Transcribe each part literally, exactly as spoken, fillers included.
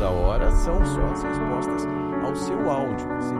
segunda hora são só as respostas ao seu áudio. Você,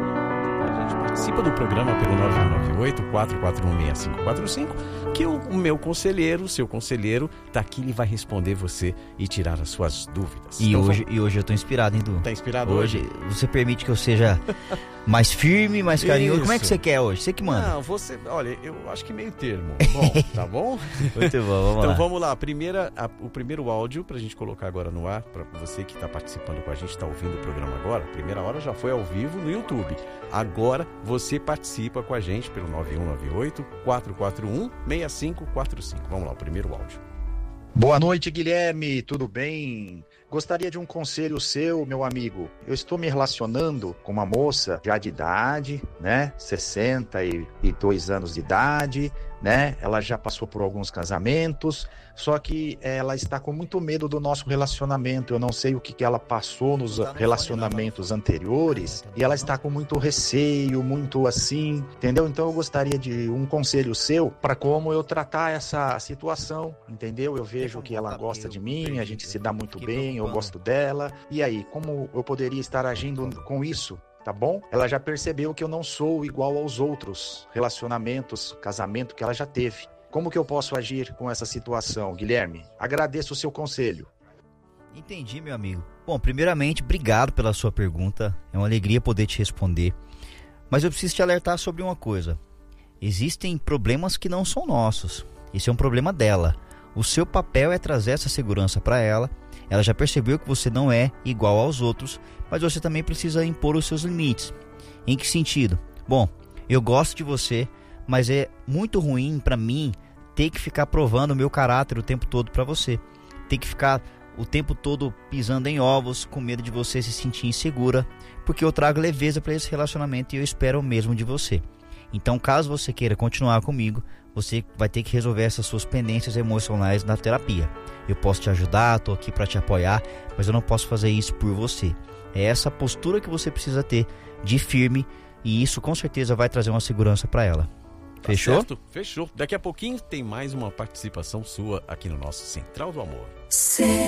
a gente participa do programa pelo nove nove oito, quatro quatro um, seis cinco quatro cinco, que o, o meu conselheiro, o seu conselheiro, tá aqui, ele vai responder você e tirar as suas dúvidas. E, então, hoje, vamos... e hoje eu tô inspirado, hein, Du? Tá inspirado hoje? Hoje você permite que eu seja mais firme, mais carinhoso. Isso. Como é que você quer hoje? Você que manda. Não, você, olha, eu acho que meio termo. Bom, tá bom? Muito bom, vamos então lá. vamos lá, a primeira, a, o primeiro áudio pra gente colocar agora no ar, pra você que tá participando com a gente, tá ouvindo o programa agora, a primeira hora já foi ao vivo no YouTube. Agora você participa com a gente pelo nove um nove oito, quatro quatro um, seis cinco quatro cinco. Vamos lá, o primeiro áudio. Boa noite, Guilherme, tudo bem? Gostaria de um conselho seu, meu amigo. Eu estou me relacionando com uma moça já de idade, né? sessenta e dois anos de idade, né? Ela já passou por alguns casamentos, só que ela está com muito medo do nosso relacionamento. Eu não sei o que, que ela passou nos relacionamentos anteriores e ela está com muito receio, muito assim, entendeu? Então eu gostaria de um conselho seu para como eu tratar essa situação, entendeu? Eu vejo que ela gosta de mim, a gente se dá muito bem, eu gosto dela. E aí, como eu poderia estar agindo com isso? Tá bom? Ela já percebeu que eu não sou igual aos outros relacionamentos, casamento que ela já teve. Como que eu posso agir com essa situação, Guilherme? Agradeço o seu conselho. Entendi, meu amigo. Bom, primeiramente, obrigado pela sua pergunta. É uma alegria poder te responder. Mas eu preciso te alertar sobre uma coisa. Existem problemas que não são nossos. Esse é um problema dela. O seu papel é trazer essa segurança para ela. Ela já percebeu que você não é igual aos outros, mas você também precisa impor os seus limites. Em que sentido? Bom, eu gosto de você, mas é muito ruim para mim ter que ficar provando o meu caráter o tempo todo para você. Ter que ficar o tempo todo pisando em ovos, com medo de você se sentir insegura, porque eu trago leveza para esse relacionamento e eu espero o mesmo de você. Então, caso você queira continuar comigo, você vai ter que resolver essas suas pendências emocionais na terapia. Eu posso te ajudar, estou aqui para te apoiar, mas eu não posso fazer isso por você. É essa postura que você precisa ter de firme, e isso com certeza vai trazer uma segurança para ela. Tá Fechou? certo? Fechou. Daqui a pouquinho tem mais uma participação sua aqui no nosso Central do Amor.